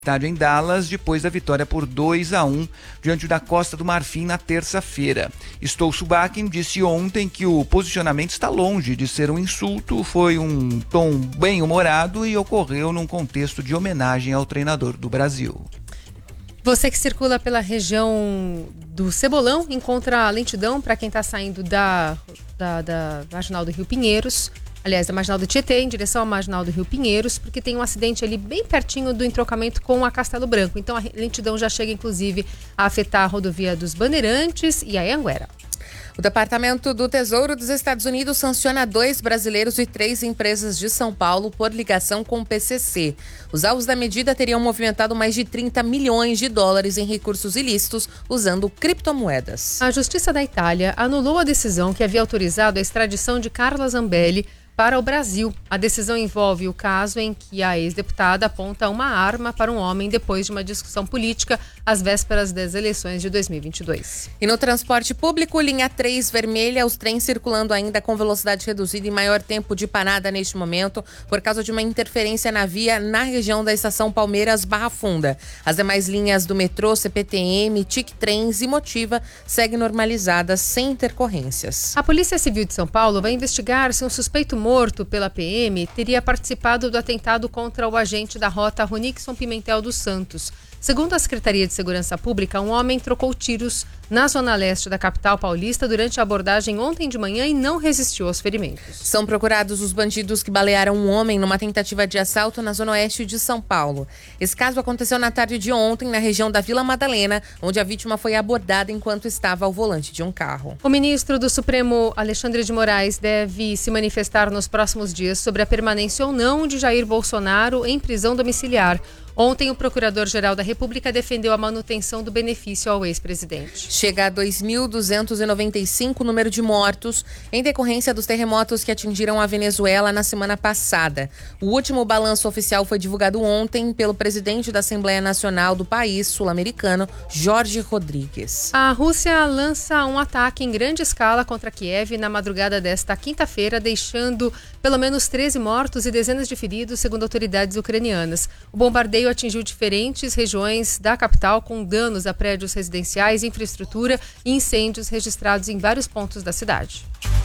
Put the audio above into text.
estádio em Dallas, depois da vitória por 2-1 diante da Costa do Marfim na terça-feira. Stolzubacken disse ontem que o posicionamento está longe de ser um insulto, foi um tom bem-humorado e ocorreu num contexto de homenagem ao treinador do Brasil. Você que circula pela região do Cebolão encontra lentidão para quem está saindo da Marginal do Rio Pinheiros. Aliás, da Marginal do Tietê, em direção à Marginal do Rio Pinheiros, porque tem um acidente ali bem pertinho do entrocamento com a Castelo Branco. Então a lentidão já chega, inclusive, a afetar a rodovia dos Bandeirantes e a Anhanguera. O Departamento do Tesouro dos Estados Unidos sanciona 2 brasileiros e 3 empresas de São Paulo por ligação com o PCC. Os alvos da medida teriam movimentado mais de 30 milhões de dólares em recursos ilícitos usando criptomoedas. A Justiça da Itália anulou a decisão que havia autorizado a extradição de Carla Zambelli para o Brasil. A decisão envolve o caso em que a ex-deputada aponta uma arma para um homem depois de uma discussão política às vésperas das eleições de 2022. E no transporte público, linha 3 vermelha, os trens circulando ainda com velocidade reduzida e maior tempo de parada neste momento por causa de uma interferência na via na região da estação Palmeiras Barra Funda. As demais linhas do metrô, CPTM, TIC Trens e Motiva seguem normalizadas sem intercorrências. A Polícia Civil de São Paulo vai investigar se um suspeito morto pela PM teria participado do atentado contra o agente da rota Ronixon Pimentel dos Santos. Segundo a Secretaria de Segurança Pública, um homem trocou tiros na zona leste da capital paulista durante a abordagem ontem de manhã e não resistiu aos ferimentos. São procurados os bandidos que balearam um homem numa tentativa de assalto na zona oeste de São Paulo. Esse caso aconteceu na tarde de ontem na região da Vila Madalena, onde a vítima foi abordada enquanto estava ao volante de um carro. O ministro do Supremo, Alexandre de Moraes, deve se manifestar nos próximos dias sobre a permanência ou não de Jair Bolsonaro em prisão domiciliar. Ontem, o Procurador-Geral da República defendeu a manutenção do benefício ao ex-presidente. Chega a 2.295 o número de mortos em decorrência dos terremotos que atingiram a Venezuela na semana passada. O último balanço oficial foi divulgado ontem pelo presidente da Assembleia Nacional do país sul-americano, Jorge Rodrigues. A Rússia lança um ataque em grande escala contra Kiev na madrugada desta quinta-feira, deixando pelo menos 13 mortos e dezenas de feridos, segundo autoridades ucranianas. O bombardeio atingiu diferentes regiões da capital, com danos a prédios residenciais, infraestrutura e incêndios registrados em vários pontos da cidade.